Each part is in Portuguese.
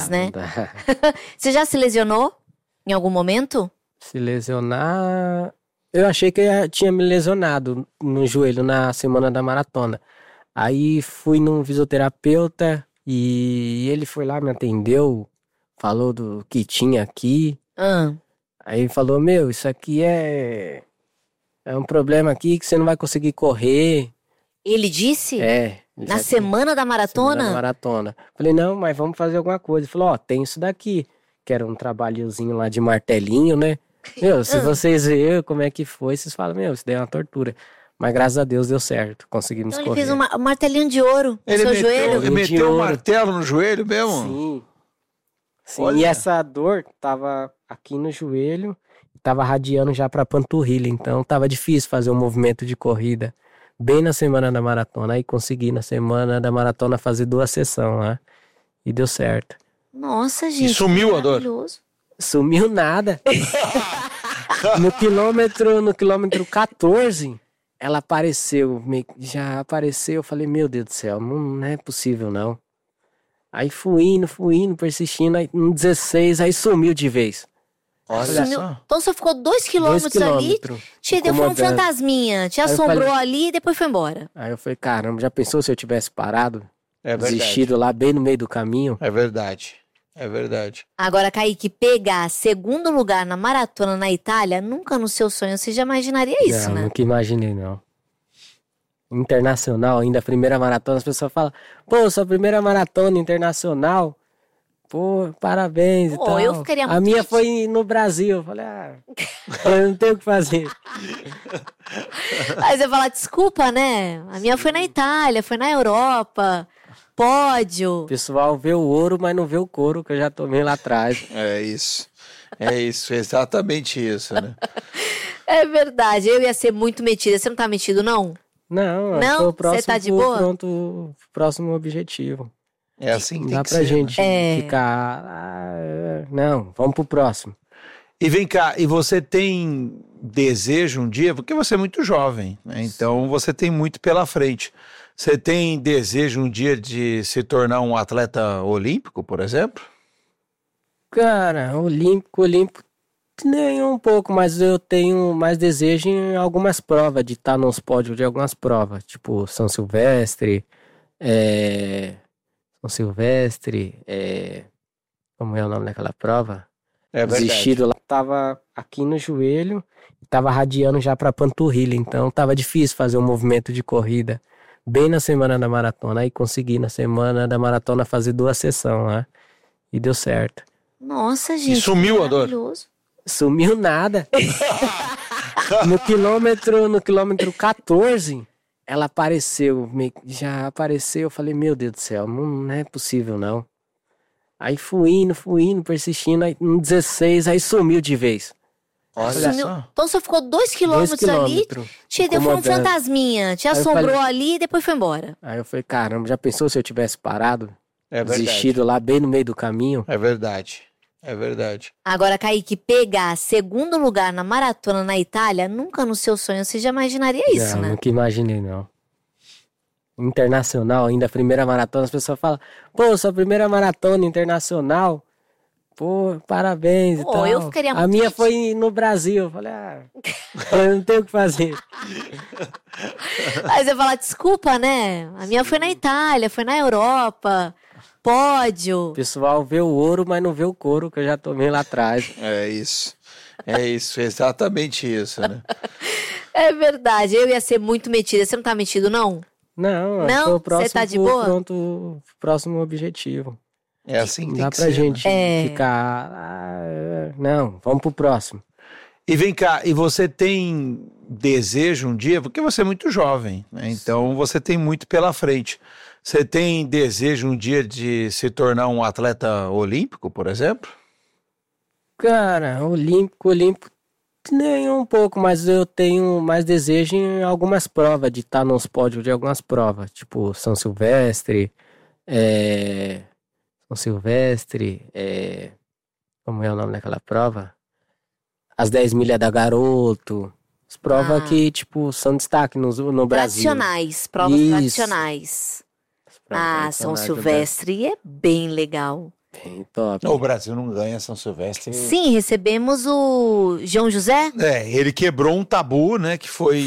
mais, né? Não dá. Você já se lesionou em algum momento? Se lesionar... Eu achei que eu tinha me lesionado no joelho na semana da maratona. Aí fui num fisioterapeuta e ele foi lá, me atendeu, falou do que tinha aqui. Aí falou, isso aqui é um problema aqui que você não vai conseguir correr. Ele disse? Na semana da maratona? Semana da maratona. Falei, não, mas vamos fazer alguma coisa. Ele falou, tem isso daqui, que era um trabalhozinho lá de martelinho, né? Se vocês verem como é que foi, vocês falam, isso daí é uma tortura. Mas graças a Deus deu certo, conseguimos então correr. Ele fez um martelinho de ouro no seu joelho? Ele meteu um martelo no joelho mesmo? Sim. E essa dor tava aqui no joelho, tava radiando já pra panturrilha, então tava difícil fazer um movimento de corrida. Bem na semana da maratona, aí consegui na semana da maratona fazer 2 sessões lá, e deu certo. Nossa, gente. E sumiu a dor? Sumiu nada. No quilômetro 14, ela apareceu, já apareceu, eu falei, meu Deus do céu, não é possível não. Aí fui indo, persistindo, aí no 16, aí sumiu de vez. Olha só. Então você ficou 2 quilômetros ali, te deu um fantasminha, te assombrou ali e depois foi embora. Aí eu falei, caramba, já pensou se eu tivesse parado? Desistido lá bem no meio do caminho? É verdade. Agora, Kaique, pegar segundo lugar na maratona na Itália, nunca no seu sonho você já imaginaria isso, né? Nunca imaginei, não. Internacional, ainda a primeira maratona, as pessoas falam, sua primeira maratona internacional, parabéns e tal. Eu ficaria muito a minha foi no Brasil, eu falei, eu não tenho o que fazer. Aí você fala, desculpa, né? A minha foi na Itália, foi na Europa... Pódio. O pessoal vê o ouro, mas não vê o couro que eu já tomei lá atrás. É isso, exatamente isso, né? É verdade, eu ia ser muito metida. Você não tá metido, não? Não? Você tá de boa? Pronto, próximo objetivo. É assim que dá pra gente ficar... não, vamos pro próximo. E vem cá, e você tem desejo um dia, porque você é muito jovem, né? Então você tem muito pela frente. Você tem desejo um dia de se tornar um atleta olímpico, por exemplo? Cara, olímpico, nem um pouco, mas eu tenho mais desejo em algumas provas, de estar nos pódios de algumas provas, tipo São Silvestre, como é o nome daquela prova? Desistido lá, tava aqui no joelho, tava radiando já pra panturrilha, então tava difícil fazer um movimento de corrida. Bem na semana da maratona, aí consegui na semana da maratona fazer 2 sessões lá, e deu certo. Nossa, gente. E sumiu a dor? Sumiu nada. No quilômetro 14, ela apareceu, já apareceu, eu falei, meu Deus do céu, não é possível não. Aí fui indo, persistindo, aí no 16, aí sumiu de vez. Olha só. Então você ficou 2 quilômetros ali, te deu um fantasminha, te assombrou ali e depois foi embora. Aí eu falei, caramba, já pensou se eu tivesse parado? Desistido lá bem no meio do caminho? É verdade. Agora, Kaique, pegar segundo lugar na maratona na Itália, nunca no seu sonho você já imaginaria isso, né? Nunca imaginei, não. Internacional, ainda a primeira maratona, as pessoas falam, sua primeira maratona internacional, parabéns e tal. Eu ficaria muito A minha foi no Brasil, eu falei, eu não tenho o que fazer. Aí você fala, desculpa, né? A minha foi na Itália, foi na Europa, pódio. O pessoal vê o ouro, mas não vê o couro que eu já tomei lá atrás. É isso, exatamente isso, né? É verdade, eu ia ser muito metida. Você não tá metido, não? Não? Você tá de boa? Pronto, próximo objetivo. É assim que dá pra gente ficar... não, vamos pro próximo. E vem cá, e você tem desejo um dia, porque você é muito jovem, né? Então você tem muito pela frente. Você tem desejo um dia de se tornar um atleta olímpico, por exemplo? Cara, olímpico, nem um pouco, mas eu tenho mais desejo em algumas provas, de estar nos pódios de algumas provas, tipo São Silvestre, como é o nome daquela prova? As 10 milhas da Garoto, as provas que, tipo, são destaque no Brasil. Provas tradicionais. São Silvestre é bem legal. Bem top. O Brasil não ganha São Silvestre. Sim, recebemos o João José. Ele quebrou um tabu, né? Que foi.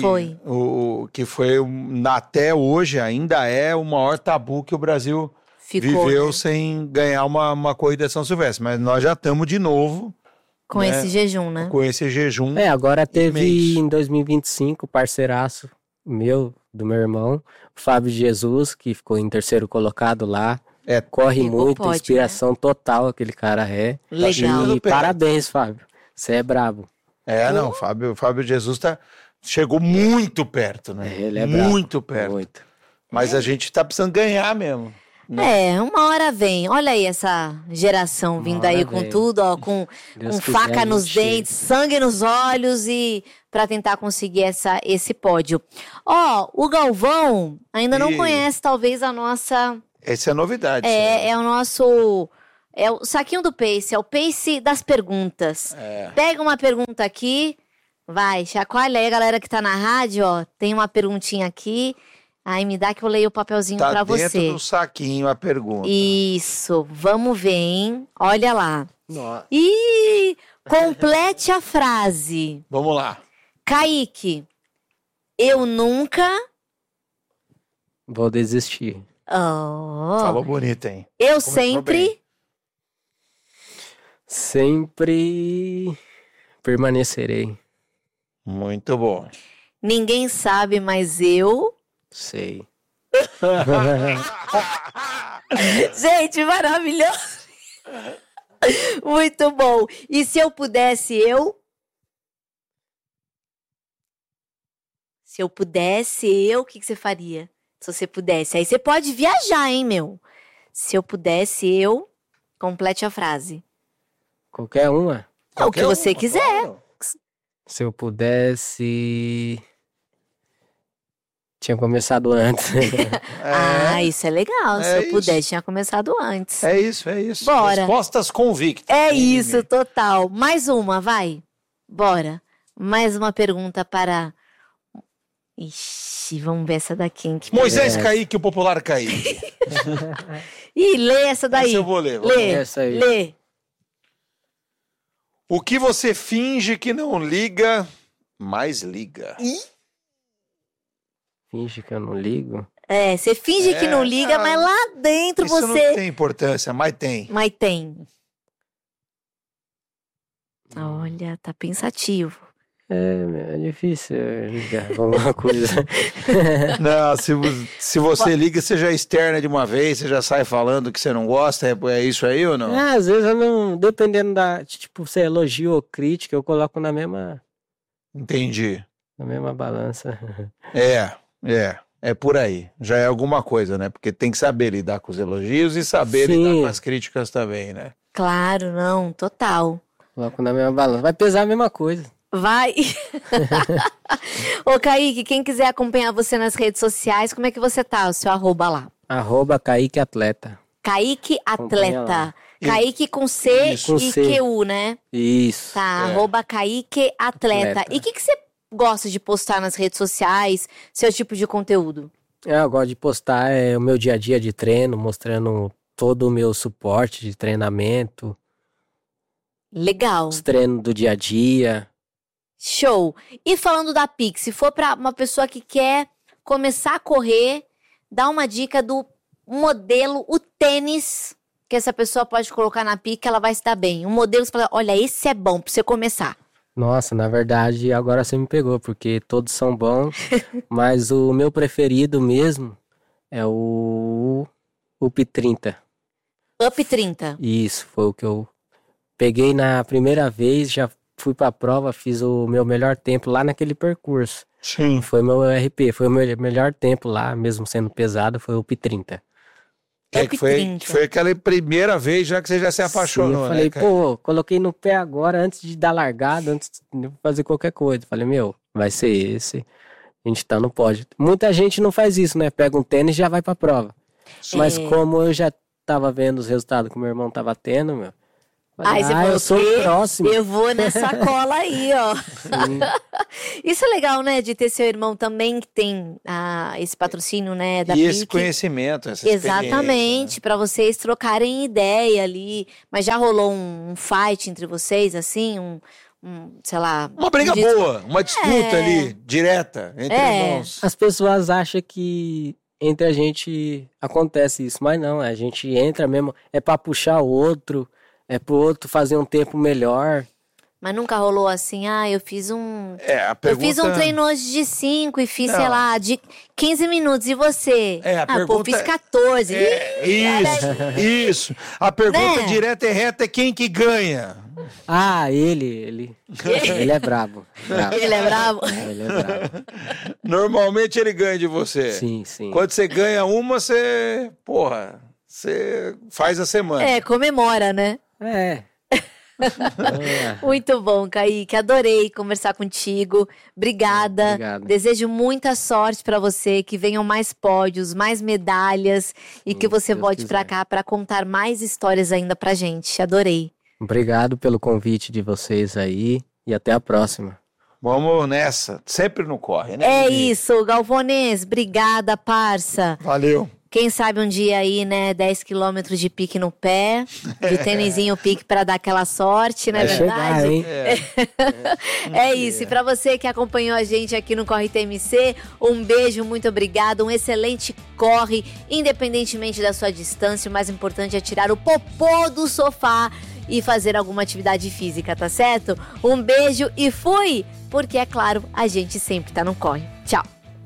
Até hoje ainda é o maior tabu que o Brasil viveu, né? Sem ganhar uma corrida de São Silvestre. Mas nós já estamos de novo. Com esse jejum, né? Com esse jejum. Agora teve em 2025 parceiraço do meu irmão, o Fábio Jesus, que ficou em terceiro colocado lá. Corre muito, inspiração total aquele cara é. Legal. E parabéns, Fábio. Você é brabo. O Fábio Jesus chegou muito perto, né? Ele é muito brabo. Perto. Muito. Mas a gente tá precisando ganhar mesmo. Uma hora vem. Olha aí essa geração vindo aí com tudo, ó, com faca nos dentes, sangue nos olhos e para tentar conseguir esse pódio. O Galvão ainda não conhece talvez a nossa... Essa é a novidade. É o nosso... É o saquinho do Pace, é o Pace das perguntas. Pega uma pergunta aqui, vai, chacoalha aí a galera que tá na rádio, ó, tem uma perguntinha aqui... Aí me dá que eu leio o papelzinho pra você. Tá dentro do saquinho a pergunta. Isso, vamos ver, hein? Olha lá. Nossa. Complete a frase. Vamos lá. Kaique, eu nunca... Vou desistir. Falou bonito, hein? Eu sempre... Sempre permanecerei. Muito bom. Ninguém sabe, mas eu... Sei. Gente, maravilhoso. Muito bom. E se eu pudesse, eu? Se eu pudesse, o que você faria? Se você pudesse. Aí você pode viajar, hein, meu? Se eu pudesse, eu... Complete a frase. Qualquer uma? O que você quiser. Claro. Se eu pudesse... Tinha começado antes. Isso é legal. Se eu pudesse, tinha começado antes. É isso. Bora. Respostas convictas. Isso, total. Mais uma, vai. Bora. Mais uma pergunta para... Ixi, vamos ver essa daqui. Moisés Kaique, o popular Kaique. Lê essa daí. Essa eu vou ler. Lê. O que você finge que não liga, mais liga. Finge que eu não ligo? Você finge que não liga, mas lá dentro isso você... não tem importância, mas tem. Olha, tá pensativo. É difícil ligar alguma coisa. Não, se você liga, você já externa de uma vez, você já sai falando que você não gosta, é isso aí ou não? Às vezes eu não, dependendo se é elogio ou crítica, eu coloco na mesma... Entendi. Na mesma balança. É por aí. Já é alguma coisa, né? Porque tem que saber lidar com os elogios e saber lidar com as críticas também, né? Claro, não, total. Coloco na mesma balança. Vai pesar a mesma coisa. Vai! Ô, Kaique, quem quiser acompanhar você nas redes sociais, como é que você tá? O seu @ lá. @Kaique Atleta. Kaique Atleta. Kaique com C e QU, né? Isso. Tá, @Kaique Atleta. E o que você gosta de postar nas redes sociais, seu tipo de conteúdo? Eu gosto de postar o meu dia a dia de treino, mostrando todo o meu suporte de treinamento. Legal. Os treinos do dia a dia. Show. E falando da Pix, se for para uma pessoa que quer começar a correr, dá uma dica do modelo, o tênis que essa pessoa pode colocar na Pix, ela vai se dar bem. Um modelo que você fala, olha, esse é bom para você começar. Nossa, na verdade, agora você me pegou, porque todos são bons, mas o meu preferido mesmo é o Up 30. Up 30? Isso, foi o que eu peguei na primeira vez, já fui pra prova, fiz o meu melhor tempo lá naquele percurso. Sim. Foi meu RP, foi o meu melhor tempo lá, mesmo sendo pesado, foi o Up 30. Que foi aquela primeira vez já que você já se apaixonou, sim, eu falei, né, coloquei no pé agora, antes de dar largada, antes de fazer qualquer coisa. Falei, vai ser esse, a gente tá no pódio. Muita gente não faz isso, né? Pega um tênis e já vai pra prova. Mas como eu já tava vendo os resultados que meu irmão tava tendo, Aí você falou, eu sou o próximo. Eu vou nessa cola aí, ó. Isso é legal, né? De ter seu irmão também que tem esse patrocínio, né? Da e esse PIC. conhecimento, essa Exatamente, né? para vocês trocarem ideia ali. Mas já rolou um fight entre vocês, assim? Sei lá... Uma briga boa, uma disputa ali, direta, entre irmãos. As pessoas acham que entre a gente acontece isso, mas não, a gente entra mesmo, é pra puxar o outro, é pro outro fazer um tempo melhor. Mas nunca rolou assim, eu fiz um... Eu fiz um treino hoje de 5 e fiz, sei lá, de 15 minutos. E você? Pergunta... fiz 14. Isso. A pergunta direta e reta é quem que ganha? Ele é brabo. Ele é brabo? Ele é brabo. Normalmente ele ganha de você. Sim. Quando você ganha uma, você faz a semana. Comemora, né? Muito bom, Kaique. Adorei conversar contigo. Obrigada. Obrigado. Desejo muita sorte para você, que venham mais pódios, mais medalhas e que você volte para cá para contar mais histórias ainda pra gente. Adorei. Obrigado pelo convite de vocês aí e até a próxima. Vamos nessa. Sempre no corre, né? Isso, Galvones. Obrigada, parça. Valeu. Quem sabe um dia aí, né, 10 quilômetros de pique no pé, de tênisinho pique para dar aquela sorte, não é verdade? Chegar, hein? É isso. E para você que acompanhou a gente aqui no Corre TMC, um beijo, muito obrigado, um excelente corre, independentemente da sua distância. O mais importante é tirar o popô do sofá e fazer alguma atividade física, tá certo? Um beijo e fui! Porque, é claro, a gente sempre tá no corre. Tchau!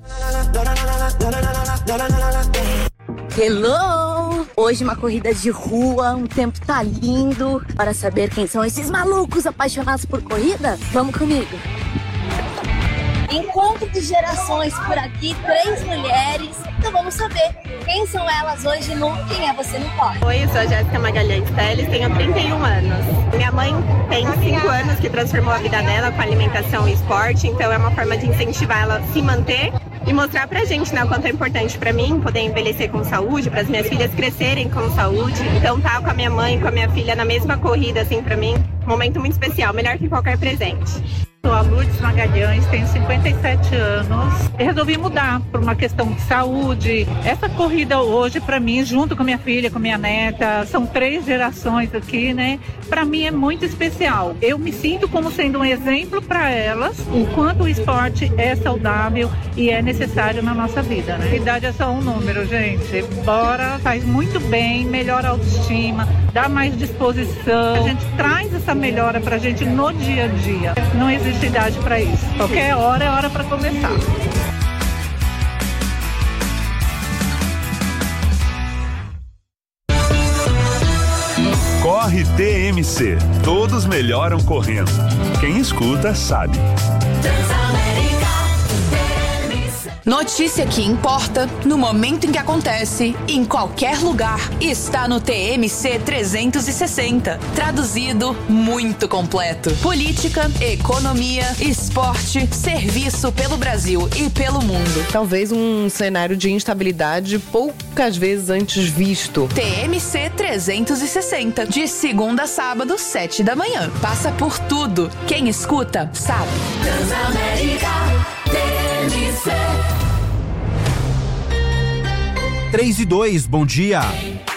Hello! Hoje uma corrida de rua, um tempo tá lindo. Para saber quem são esses malucos apaixonados por corrida, vamos comigo. Encontro de gerações por aqui, 3 mulheres. Então vamos saber quem são elas hoje no Quem é Você no Corre. Oi, eu sou a Jéssica Magalhães Teles, tenho 31 anos. Minha mãe tem 5 anos que transformou a vida dela com alimentação e esporte, então é uma forma de incentivar ela a se manter e mostrar pra gente, né, o quanto é importante pra mim poder envelhecer com saúde, para as minhas filhas crescerem com saúde. Então tá com a minha mãe, com a minha filha na mesma corrida, assim, pra mim, um momento muito especial, melhor que qualquer presente. Sou a Lourdes Magalhães, tenho 57 anos. Eu resolvi mudar por uma questão de saúde. Essa corrida hoje, para mim, junto com minha filha, com minha neta, são 3 gerações aqui, né? Para mim é muito especial. Eu me sinto como sendo um exemplo para elas, o quanto o esporte é saudável e é necessário na nossa vida, né? A idade é só um número, gente. Bora, faz muito bem, melhora a autoestima, dá mais disposição. A gente traz essa melhora pra gente no dia a dia. Não existe idade para isso. Qualquer hora é hora para começar. Corre TMC. Todos melhoram correndo. Quem escuta sabe. Notícia que importa, no momento em que acontece, em qualquer lugar, está no TMC 360. Traduzido, muito completo. Política, economia, esporte, serviço pelo Brasil e pelo mundo. Talvez um cenário de instabilidade poucas vezes antes visto. TMC 360, de segunda a sábado, 7 da manhã. Passa por tudo. Quem escuta, sabe. Transamérica TMC. 3 e 2, bom dia.